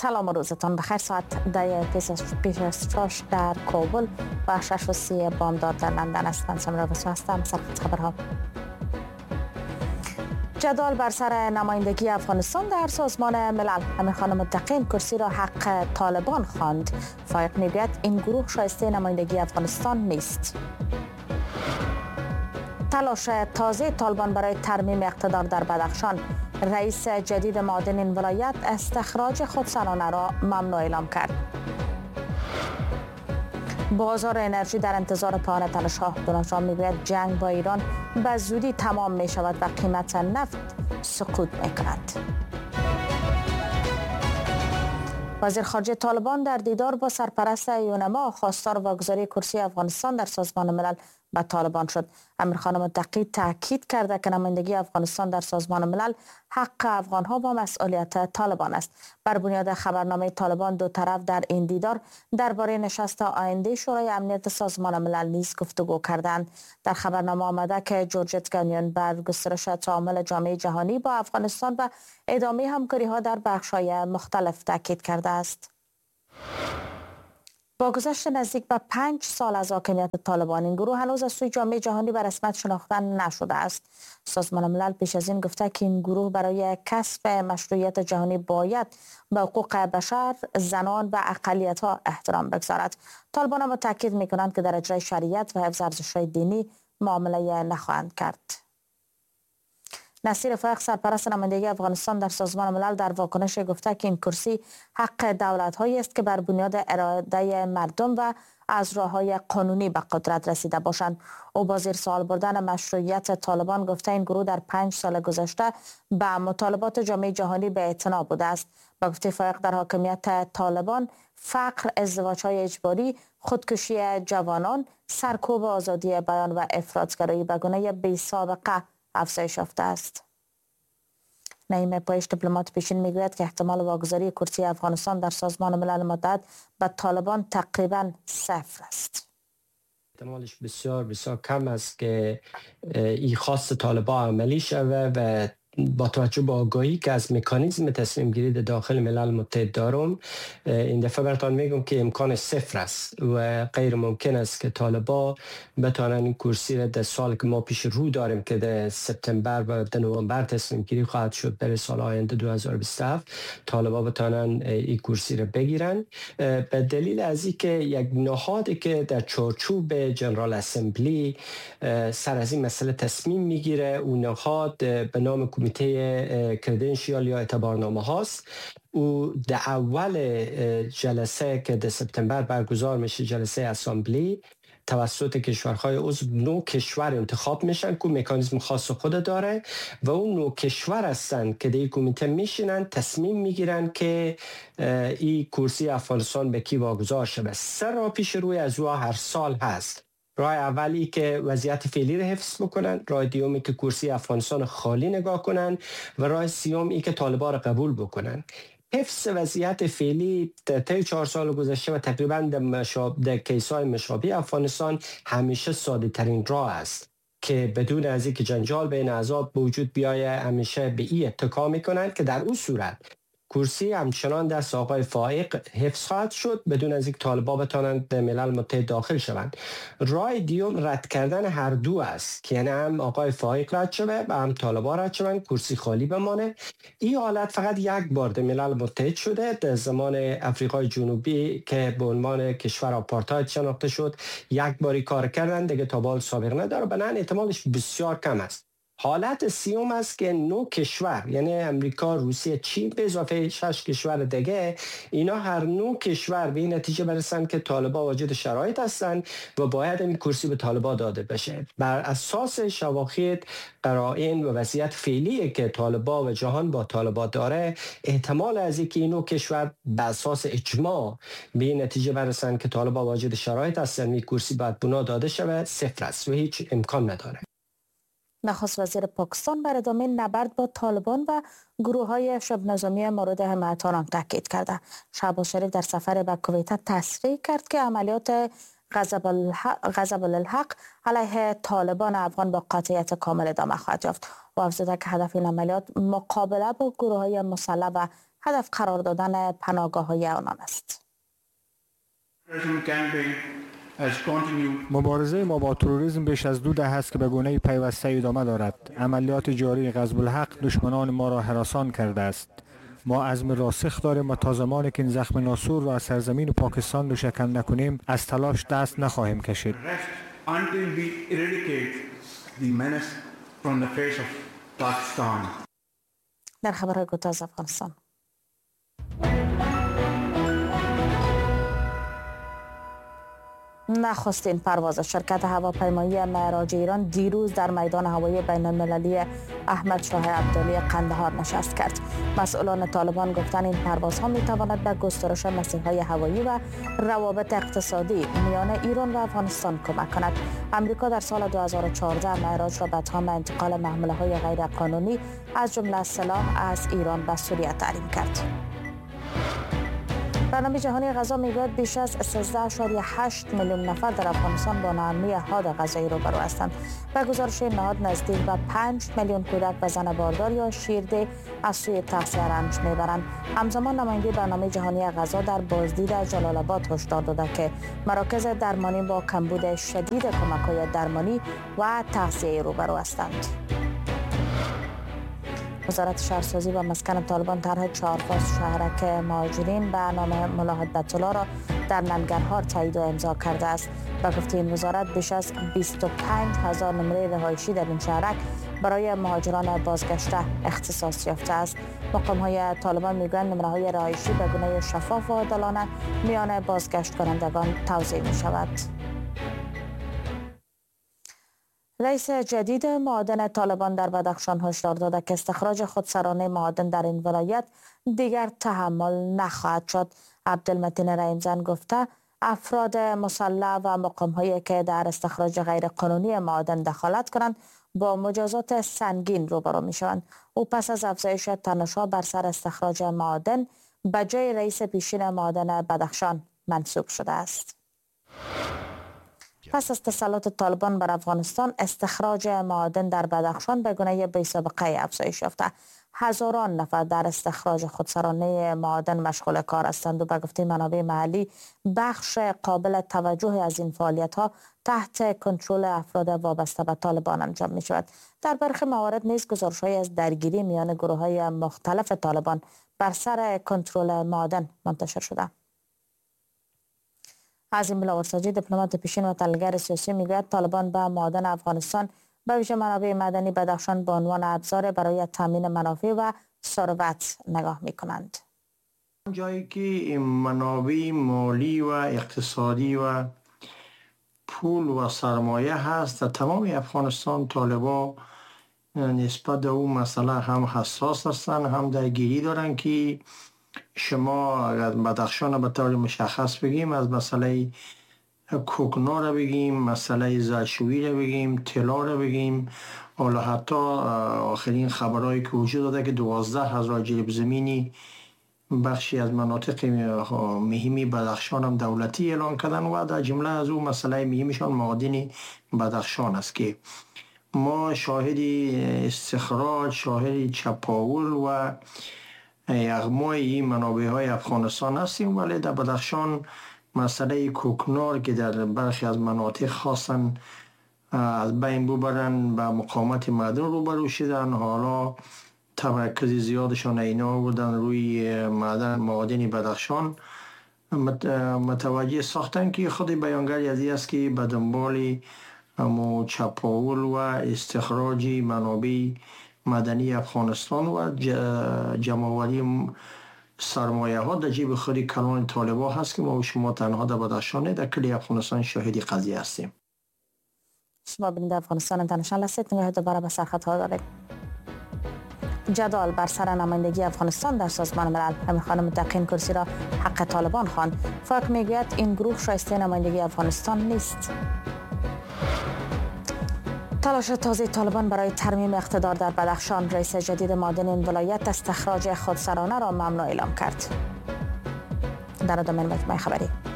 سلام و روزتان بخیر. ساعت 10 پیش از چاش در کابل و 6:30 بامداد در لندن است. سمرا بسو هستم. سرخط خبرها. جدال بر سر نمایندگی افغانستان در سازمان ملل. امیر خان متقی کرسی را حق طالبان خواند. فایق میگوید این گروه شایسته نمایندگی افغانستان نیست. تلاش تازه طالبان برای ترمیم اقتدار در بدخشان. رئیس جدید معادن این ولایت استخراج خودسرانه را ممنوع اعلام کرد. بازار انرژی در انتظار پایان تلاش‌ها. دونالد ترامپ میگوید جنگ با ایران به زودی تمام می شود و قیمت نفت سقوط می کند. وزیر خارجه طالبان در دیدار با سرپرست یونما خواستار واگذاری کرسی افغانستان در سازمان ملل به طالبان شد. امیر خان متقی تاکید کرده که نمایندگی افغانستان در سازمان ملل حق افغانها با مسئولیت طالبان است. بر بنیاد خبرنامه طالبان دو طرف در این دیدار درباره نشست آینده شورای امنیت سازمان ملل نیز گفتگو کردند. در خبرنامه آمده که جورج گانیون بر گسترش تعامل جامعه جهانی با افغانستان و ادامه همکاری‌ها در بخش‌های مختلف تاکید کرده است. با گذشت نزدیک به 5 سال از حاکمیت طالبان، این گروه هنوز از سوی جامعه جهانی به رسمیت شناخته نشده است. سازمان ملل پیش از این گفته که این گروه برای کسب مشروعیت جهانی باید به حقوق بشر، زنان و اقلیت‌ها احترام بگذارد. طالبان هم تاکید می‌کنند که در اجرای شریعت و حفظ ارزش‌های دینی معامله نخواهند کرد. نصیر فائق سرپرست نمایندگی افغانستان در سازمان ملل در واکنش گفته که این کرسی حق دولت‌هایی است که بر بنیاد اراده مردم و از راه‌های قانونی به قدرت رسیده باشند. او با زیر سوال بردن مشروعیت طالبان گفته این گروه در 5 سال گذشته به مطالبات جامعه جهانی بی‌اعتنا بوده است. با گفته فائق در حاکمیت طالبان فقر، ازدواج‌های اجباری، خودکشی جوانان، سرکوب آزادی بیان و افراط‌گرایی به گونه بی‌سابقه افزایش یافته است. نعیم پایش دیپلمات پیشین میگوید که احتمال واگذاری کرسی افغانستان در سازمان ملل متحد به طالبان تقریبا صفر است. احتمالش بسیار کم است که این خواست طالبان عملی شود و با توجه به آگاهی که از مکانیزم تصمیم گیری در داخل ملل متحد دارم، این دفعه براتون میگم که امکان صفر است و غیر ممکن است که طالبان بتوانند این کرسی را در سال که ما پیش رو داریم که در سپتامبر و در نوامبر تصمیم گیری خواهد شد برای سال آینده 2027 طالبان بتوانند این کرسی را بگیرن، به دلیل از اینکه یک نهادی که در چارچوب جنرال اسمبلی سر از این مسئله تصمیم میگیره، اون نهاد به نام کمیته کردنشیال یا اعتبارنامه هاست. او در اول جلسه که در سپتامبر برگزار میشه، جلسه اسمبلی، توسط کشورهای عضو 9 کشور انتخاب میشن که مکانیزم خاص خود داره و اون 9 کشور هستن که در این کمیته میشینن، تصمیم میگیرن که این کرسی افغانستان به کی واگذار شود. 3 راه پیش روی از او هر سال هست. راه اولی که وضعیت فعلی رو حفظ بکنن، راه دومی که کرسی افغانستان خالی نگاه کنن و راه سوم ای که طالبان رو قبول بکنن. حفظ وضعیت فعلی طی 4 سال گذشته و تقریبا در کیس‌های مشابه افغانستان همیشه ساده ترین راه است که بدون از اینکه جنجال بین احزاب به وجود بیایه همیشه به این اتکا میکنن که در اون صورت کرسی همچنان دست آقای فائق حفظ خواهد شد بدون از اینکه طالبان بتوانند به ملل متحد داخل شوند. راه دیوم رد کردن هر دو است که یعنی هم آقای فائق رد شود و هم طالبان رد شوند، کرسی خالی بمانه. این حالت فقط یک بار در ملل متحد شده در زمان آفریقای جنوبی که به عنوان کشور آپارتاید شناخته شد. یک باری کار کردن دیگه تا بال سابق نداره، بنابراین احتمالش بسیار کم است. حالت سیوم است که 9 کشور یعنی امریکا، روسیه، چین به اضافه 6 کشور دیگه، اینا هر 9 کشور به این نتیجه برسن که طالبان واجد شرایط هستند و باید این کرسی به طالبان داده بشه. بر اساس شواهد، قرائن و وضعیت فعلی که طالبان و جهان با طالبان داره، احتمال از اینکه این 9 کشور به اساس اجماع به این نتیجه برسن که طالبان واجد شرایط هستند این کرسی باید بنا داده شود صفر است و هیچ امکان نداره. نخست وزیر پاکستان بر ادامه نبرد با طالبان و گروه‌های شبه نظامی مورد حمایت آنان تاکید کرده. شهباز شریف در سفر به کویت تصریح کرد که عملیات غضب الحق علیه طالبان افغان با قاطعیت کامل ادامه خواهد یافت و افزوده که هدف این عملیات مقابله با گروه‌های مسلح و هدف قرار دادن پناهگاه‌های آنان است. مبارزه ما با تروریسم بیش از 2 دهه است که به گونه پیوسته ادامه دارد. عملیات جاری غزو الحق دشمنان ما را هراسان کرده است. ما عزم راسخ داریم و تا زمانی که این زخم ناسور را از سرزمین پاکستان دوشکن نکنیم از تلاش دست نخواهیم کشید. در خبرهای گوتاز افغانستان، نخستین پرواز شرکت هواپیمایی معراج ایران دیروز در میدان هوایی بین المللی احمد شاه ابدالی قندهار نشست کرد. مسئولان طالبان گفتند این پروازها می تواند به گسترش مسیرهای هوایی و روابط اقتصادی میان ایران و افغانستان کمک کند. امریکا در سال 2014 معراج را به تهم انتقال محموله‌های غیر قانونی از جمله سلاح از ایران به سوریه تحریم کرد. برنامه جهانی غذا میگوید بیش از 13.8 میلیون نفر در افغانستان با ناامنی حاد غذایی روبرو هستند. به گزارش این نهاد نزدیک به 5 میلیون کودک و زن باردار یا شیرده از سوی تغذیه رنج میبرند. همزمان نماینده برنامه جهانی غذا در بازدید جلال آباد هشدار داده که مراکز درمانی با کمبود شدید کمک‌های درمانی و تغذیه روبرو هستند. وزارت شهرسازی و مسکن طالبان طرح 4 فاز شهرک مهاجرین به نام ملاحت بیت‌الله را در ننگرهار تایید و امضا کرده است. به گفته این وزارت بیش از 25,000 نمره رهایشی در این شهرک برای مهاجران بازگشته اختصاص یافته است. مقام‌های طالبان میگویند نمره‌های رهایشی به گونه شفاف و عادلانه میان بازگشت کنندگان توزیع می شود. رئیس جدید معادن طالبان در بدخشان هشدار داده که استخراج خودسرانه معادن در این ولایت دیگر تحمل نخواهد شد. عبدالمتین رحیمزن گفته افراد مسلح و مقام‌هایی که در استخراج غیرقانونی معادن دخالت کنند با مجازات سنگین روبرو می‌شوند. او پس از افزایش تنش‌ها بر سر استخراج معادن به جای رئیس پیشین معادن بدخشان منصوب شده است. پس از تسلط طالبان بر افغانستان، استخراج معادن در بدخشان به گونه بی‌سابقه افزایش یافته. هزاران نفر در استخراج خودسرانه معادن مشغول کار هستند و به گفته منابع محلی بخش قابل توجه از این فعالیت‌ها تحت کنترل افراد وابسته به طالبان انجام می شود. در برخی موارد نیز گزارش‌های از درگیری میان گروه‌های مختلف طالبان بر سر کنترل معادن منتشر شده. عظیم بلاورساجی دیپلمات پیشین و تحلیلگر سیاسی میگوید طالبان به معادن افغانستان به ویژه منابع معدنی بدخشان به عنوان ابزار برای تامین منافع و ثروت نگاه میکنند. جایی که منابع مالی و اقتصادی و پول و سرمایه هست در تمام افغانستان، طالبان نسبت به اون مسئله هم حساس هستند، هم درگیری دارن که شما اگر بدخشان به طور مشخص بگیم از مسئله کوکنار را بگیم، مسئله زرشویی را بگیم، طلا را بگیم، حالا حتی آخرین خبرهایی که وجود داده که 12,000 جریب زمینی بخشی از مناطق مهمی بدخشان هم دولتی اعلان کردن و در جمله از اون مسئله مهمشان معادن بدخشان است که ما شاهد استخراج، شاهد چپاول و اغمای این منابع های افغانستان هستیم، ولی در بدخشان مسئله کوکنار که در برخی از مناطق خواستن از بین ببرن به مقاومت معدن روبرو شدن. حالا تمرکز زیادشان اینا بودن روی معادن بدخشان، متوجه ساختن که خود بیانگر یزی است که به دنبال چپاول و استخراج منابع مدنی افغانستان و جمع‌آوری سرمایه ها در جیب خود کلان طالبان هست که ما و شما تنها در بدخشان در کل افغانستان شاهد قضیه هستیم. شما بیننده افغانستان اینترنشنال هستید. نگاه دوباره به سرخط‌ها دارید. جدال بر سر نمایندگی افغانستان در سازمان ملل. همین خانم تقین کرسی را حق طالبان خواند. فاک میگوید این گروه شایسته نمایندگی افغانستان نیست. تلاش تازه طالبان برای ترمیم اقتدار در بدخشان. رئیس جدید معادن این ولایت استخراج خودسرانه را ممنوع اعلام کرد. در ادامه مجموعه خبری